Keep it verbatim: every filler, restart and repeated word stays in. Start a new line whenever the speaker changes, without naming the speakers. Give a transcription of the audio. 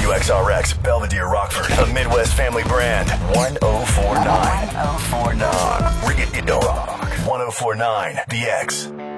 W X R X, Belvedere, Rockford, a Midwest family brand. one oh four point nine. one oh four point nine. Radio Rock. one oh four point nine. The X.